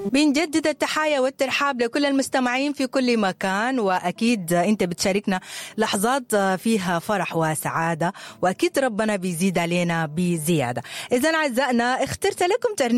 بنجدد التحايا والترحاب لكل المستمعين في كل مكان، وأكيد أنت بتشاركنا لحظات فيها فرح وسعادة، وأكيد ربنا بيزيد علينا بزيادة. إذن أعزائنا اخترت لكم